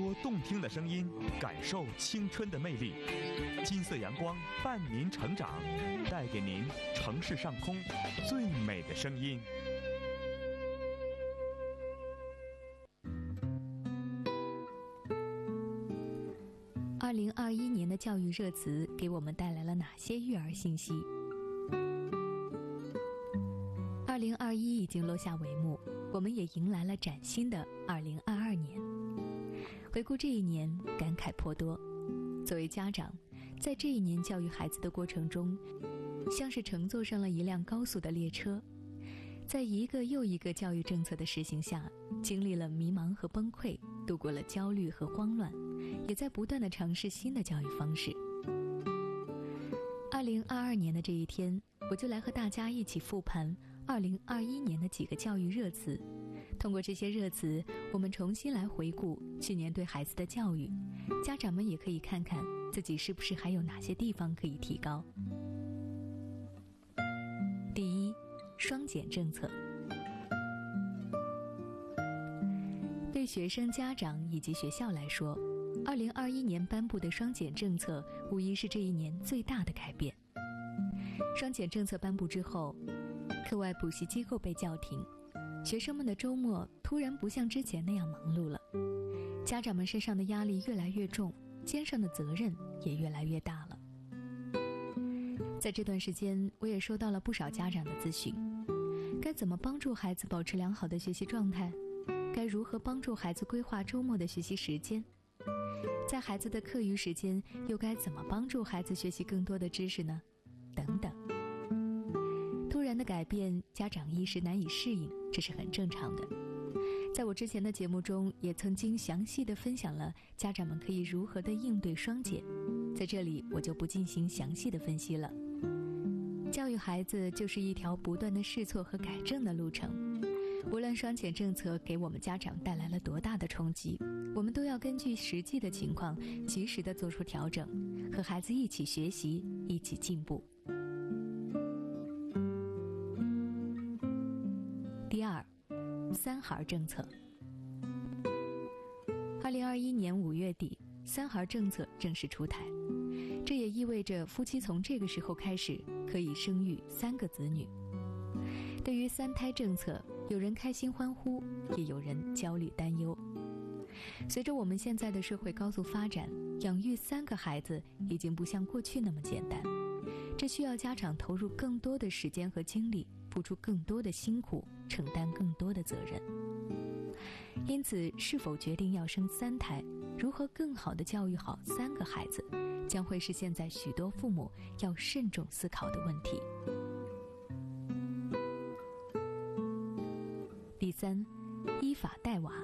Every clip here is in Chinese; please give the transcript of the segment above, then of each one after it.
多动听的声音，感受青春的魅力。金色阳光伴您成长，带给您城市上空最美的声音。 2021年的教育热词给我们带来了哪些育儿信息？2021已经落下帷幕，我们也迎来了崭新的2022年。回顾这一年，感慨颇多。作为家长，在这一年教育孩子的过程中，像是乘坐上了一辆高速的列车，在一个又一个教育政策的实行下，经历了迷茫和崩溃，度过了焦虑和慌乱，也在不断地尝试新的教育方式。2022年的这一天，我就来和大家一起复盘2021年的几个教育热词。通过这些热词，我们重新来回顾去年对孩子的教育，家长们也可以看看自己是不是还有哪些地方可以提高。第一，双减政策。对学生、家长以及学校来说，2021年颁布的双减政策无疑是这一年最大的改变。双减政策颁布之后，课外补习机构被叫停，学生们的周末突然不像之前那样忙碌了，家长们身上的压力越来越重，肩上的责任也越来越大了。在这段时间，我也收到了不少家长的咨询，该怎么帮助孩子保持良好的学习状态？该如何帮助孩子规划周末的学习时间？在孩子的课余时间，又该怎么帮助孩子学习更多的知识呢？等等。突然的改变，家长一时难以适应，这是很正常的。在我之前的节目中，也曾经详细地分享了家长们可以如何的应对双减，在这里我就不进行详细的分析了。教育孩子就是一条不断的试错和改正的路程，无论双减政策给我们家长带来了多大的冲击，我们都要根据实际的情况及时地做出调整，和孩子一起学习，一起进步。第二，三孩政策。2021年5月底，三孩政策正式出台，这也意味着夫妻从这个时候开始可以生育3个子女。对于三胎政策，有人开心欢呼，也有人焦虑担忧。随着我们现在的社会高速发展，养育3个孩子已经不像过去那么简单，这需要家长投入更多的时间和精力，付出更多的辛苦，承担更多的责任。因此，是否决定要生3胎，如何更好地教育好3个孩子，将会是现在许多父母要慎重思考的问题。第三，依法带娃。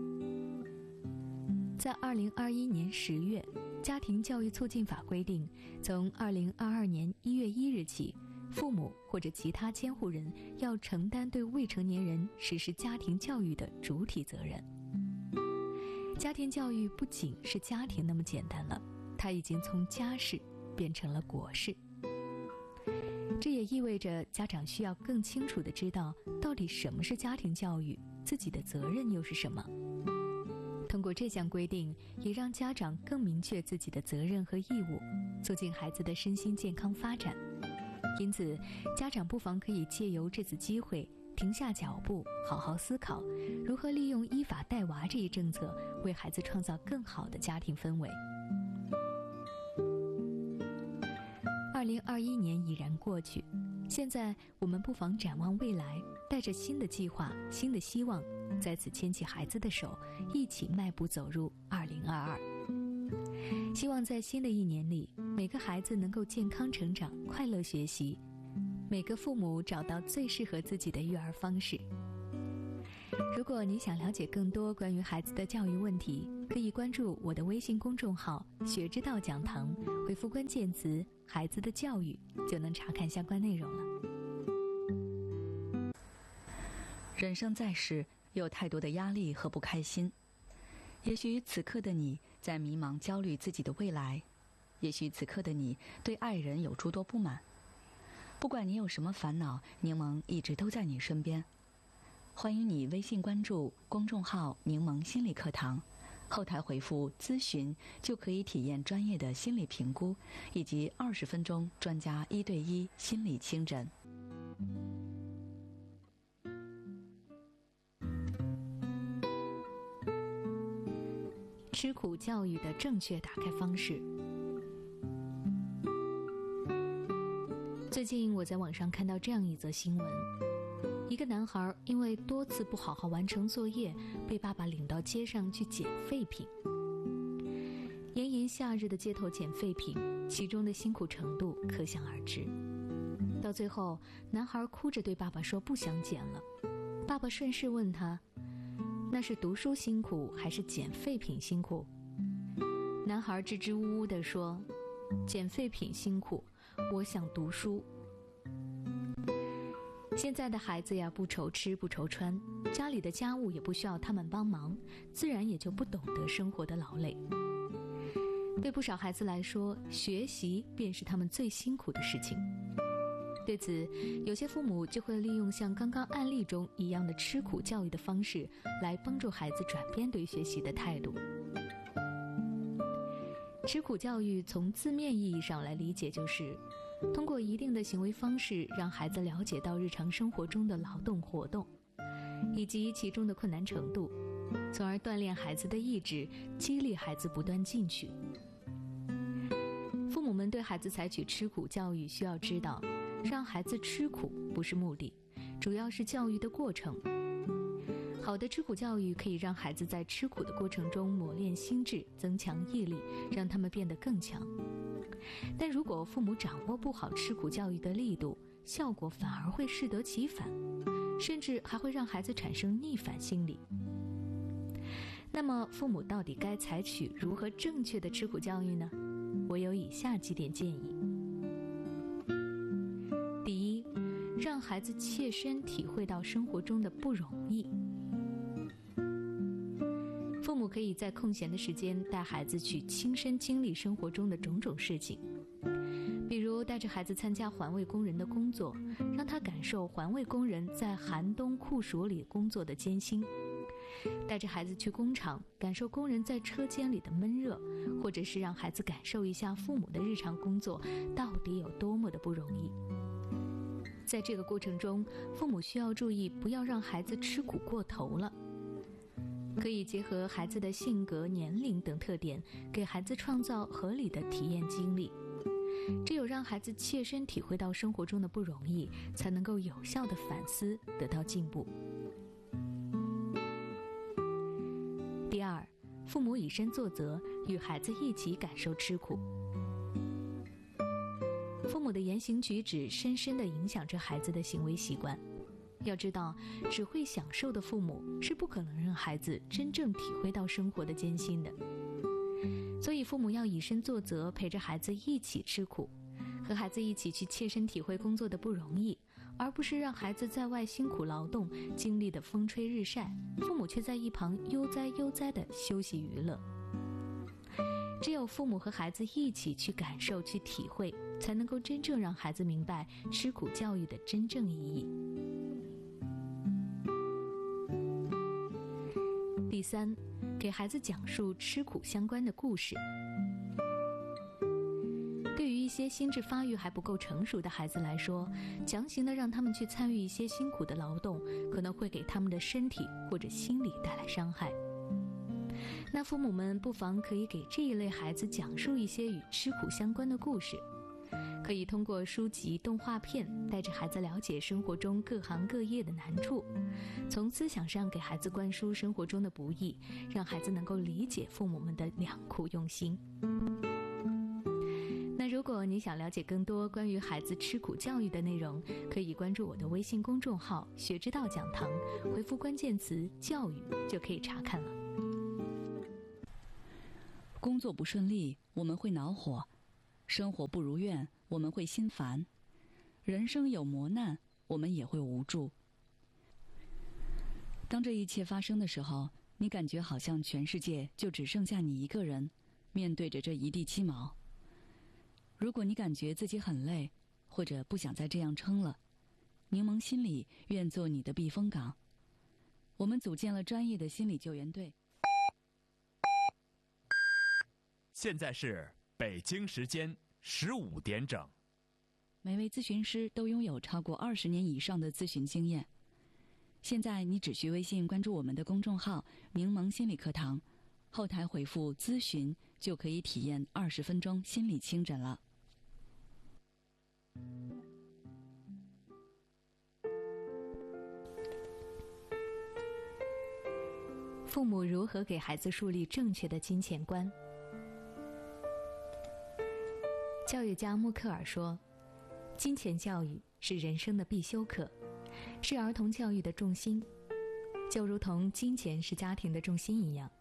在2021年10月，家庭教育促进法规定，从2022年1月1日起，父母或者其他监护人要承担对未成年人实施家庭教育的主体责任。家庭教育不仅是家庭那么简单了，它已经从家事变成了国事。这也意味着家长需要更清楚地知道到底什么是家庭教育，自己的责任又是什么。通过这项规定，也让家长更明确自己的责任和义务，促进孩子的身心健康发展。因此，家长不妨可以借由这次机会停下脚步，好好思考如何利用依法带娃这一政策，为孩子创造更好的家庭氛围。2021年已然过去，现在我们不妨展望未来，带着新的计划、新的希望，再次牵起孩子的手，一起迈步走入2022。希望在新的一年里，每个孩子能够健康成长，快乐学习，每个父母找到最适合自己的育儿方式。如果你想了解更多关于孩子的教育问题，可以关注我的微信公众号学之道讲堂，回复关键词孩子的教育，就能查看相关内容了。 人生在世，有太多的压力和不开心。也许此刻的你在迷茫焦虑自己的未来，也许此刻的你对爱人有诸多不满。不管你有什么烦恼，柠檬一直都在你身边。欢迎你微信关注公众号柠檬心理课堂后台回复咨询就可以体验专业的心理评估以及20分钟专家1对1心理清诊。 吃苦教育的正确打开方式。最近我在网上看到这样一则新闻，一个男孩因为多次不好好完成作业，被爸爸领到街上去捡废品。炎炎夏日的街头捡废品，其中的辛苦程度可想而知。到最后，男孩哭着对爸爸说不想捡了。爸爸顺势问他，那是读书辛苦还是捡废品辛苦？男孩支支吾吾地说，捡废品辛苦，我想读书。现在的孩子呀，不愁吃不愁穿，家里的家务也不需要他们帮忙，自然也就不懂得生活的劳累。对不少孩子来说，学习便是他们最辛苦的事情。对此，有些父母就会利用像刚刚案例中一样的吃苦教育的方式，来帮助孩子转变对学习的态度。吃苦教育从字面意义上来理解，就是通过一定的行为方式，让孩子了解到日常生活中的劳动活动，以及其中的困难程度，从而锻炼孩子的意志，激励孩子不断进取。父母们对孩子采取吃苦教育，需要知道，让孩子吃苦不是目的，主要是教育的过程。好的吃苦教育可以让孩子在吃苦的过程中磨练心智，增强毅力，让他们变得更强。但如果父母掌握不好吃苦教育的力度，效果反而会适得其反，甚至还会让孩子产生逆反心理。那么父母到底该采取如何正确的吃苦教育呢？我有以下几点建议。第一，让孩子切身体会到生活中的不容易。父母可以在空闲的时间带孩子去亲身经历生活中的种种事情，比如带着孩子参加环卫工人的工作，让他感受环卫工人在寒冬酷暑里工作的艰辛；带着孩子去工厂，感受工人在车间里的闷热，或者是让孩子感受一下父母的日常工作到底有多么的不容易。在这个过程中，父母需要注意，不要让孩子吃苦过头了。可以结合孩子的性格、年龄等特点，给孩子创造合理的体验经历。只有让孩子切身体会到生活中的不容易，才能够有效的反思，得到进步。第二，父母以身作则，与孩子一起感受吃苦。父母的言行举止深深地影响着孩子的行为习惯。要知道，只会享受的父母是不可能让孩子真正体会到生活的艰辛的。所以父母要以身作则，陪着孩子一起吃苦，和孩子一起去切身体会工作的不容易，而不是让孩子在外辛苦劳动，经历的风吹日晒，父母却在一旁悠哉悠哉地休息娱乐。只有父母和孩子一起去感受、去体会，才能够真正让孩子明白吃苦教育的真正意义。第三，给孩子讲述吃苦相关的故事。对于一些心智发育还不够成熟的孩子来说，强行的让他们去参与一些辛苦的劳动，可能会给他们的身体或者心理带来伤害。那父母们不妨可以给这一类孩子讲述一些与吃苦相关的故事，可以通过书籍、动画片带着孩子了解生活中各行各业的难处，从思想上给孩子灌输生活中的不易，让孩子能够理解父母们的良苦用心。那如果你想了解更多关于孩子吃苦教育的内容，可以关注我的微信公众号学之道讲堂，回复关键词教育就可以查看了。 工作不顺利，我们会恼火；生活不如愿，我们会心烦；人生有磨难，我们也会无助。当这一切发生的时候，你感觉好像全世界就只剩下你一个人，面对着这一地鸡毛。如果你感觉自己很累，或者不想再这样撑了，柠檬心理愿做你的避风港。我们组建了专业的心理救援队。 现在是北京时间15点整。 每位咨询师都拥有超过20年以上的咨询经验。现在你只需微信关注我们的公众号“柠檬心理课堂”，后台回复“咨询”就可以体验20分钟心理清诊了。 父母如何给孩子树立正确的金钱观？教育家默克尔说，金钱教育是人生的必修课，是儿童教育的重心，就如同金钱是家庭的重心一样。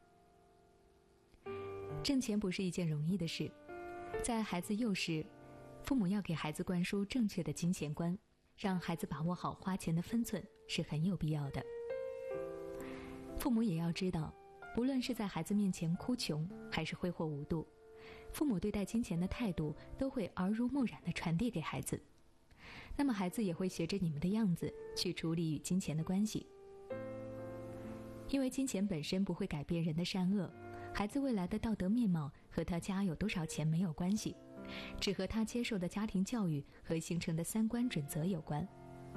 挣钱不是一件容易的事，在孩子幼时，父母要给孩子灌输正确的金钱观，让孩子把握好花钱的分寸是很有必要的。父母也要知道，不论是在孩子面前哭穷还是挥霍无度，父母对待金钱的态度都会耳濡目染地传递给孩子，那么孩子也会学着你们的样子去处理与金钱的关系。因为金钱本身不会改变人的善恶，孩子未来的道德面貌和他家有多少钱没有关系，只和他接受的家庭教育和形成的三观准则有关。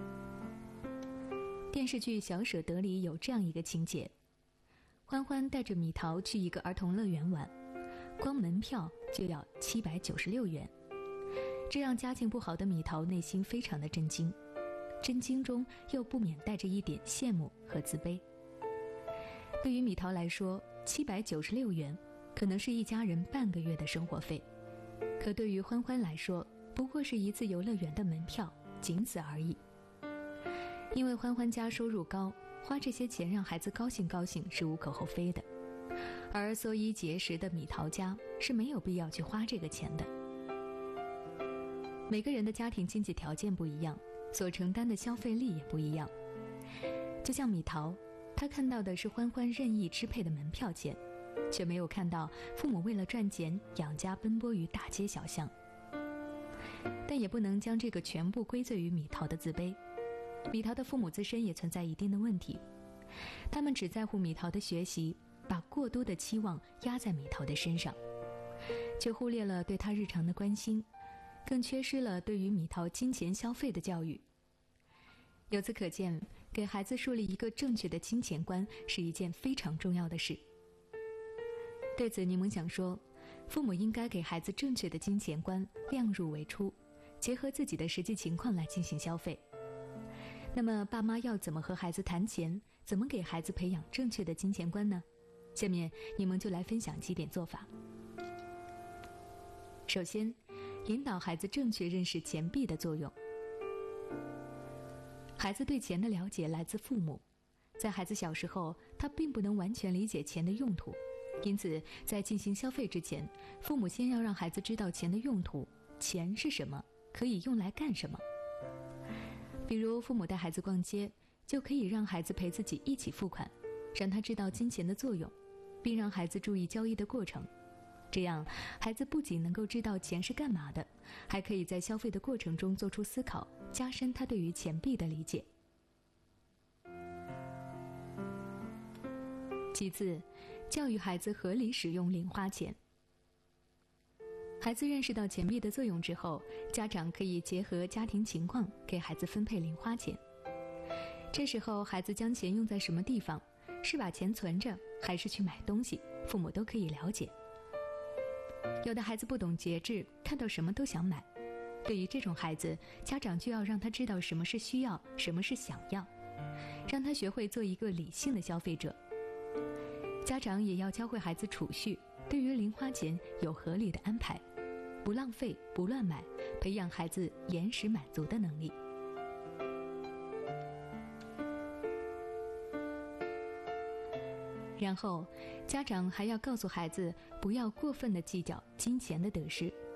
电视剧《小舍得》里有这样一个情节，欢欢带着米桃去一个儿童乐园玩，光门票就要796元，这让家境不好的米桃内心非常的震惊，震惊中又不免带着一点羡慕和自卑。对于米桃来说，796元可能是一家人半个月的生活费，可对于欢欢来说，不过是一次游乐园的门票，仅此而已。因为欢欢家收入高，花这些钱让孩子高兴高兴是无可厚非的，而所以节食的米桃家是没有必要去花这个钱的。每个人的家庭经济条件不一样，所承担的消费力也不一样。就像米桃，他看到的是欢欢任意支配的门票钱，却没有看到父母为了赚钱养家奔波于大街小巷。但也不能将这个全部归罪于米桃的自卑。米桃的父母自身也存在一定的问题，他们只在乎米桃的学习，把过多的期望压在米桃的身上，却忽略了对他日常的关心，更缺失了对于米桃金钱消费的教育。由此可见，给孩子树立一个正确的金钱观是一件非常重要的事。对此，柠檬想说，父母应该给孩子正确的金钱观量入为出，结合自己的实际情况来进行消费。那么爸妈要怎么和孩子谈钱，怎么给孩子培养正确的金钱观呢？下面柠檬就来分享几点做法。首先，引导孩子正确认识钱币的作用。孩子对钱的了解来自父母，在孩子小时候，他并不能完全理解钱的用途，因此在进行消费之前，父母先要让孩子知道钱的用途，钱是什么，可以用来干什么。比如父母带孩子逛街，就可以让孩子陪自己一起付款，让他知道金钱的作用，并让孩子注意交易的过程。这样，孩子不仅能够知道钱是干嘛的，还可以在消费的过程中做出思考，加深他对于钱币的理解。其次，教育孩子合理使用零花钱。孩子认识到钱币的作用之后，家长可以结合家庭情况给孩子分配零花钱。这时候孩子将钱用在什么地方，是把钱存着还是去买东西，父母都可以了解。有的孩子不懂节制，看到什么都想买，对于这种孩子，家长就要让他知道什么是需要，什么是想要，让他学会做一个理性的消费者。家长也要教会孩子储蓄，对于零花钱有合理的安排，不浪费，不乱买，培养孩子延时满足的能力。然后，家长还要告诉孩子，不要过分地计较金钱的得失。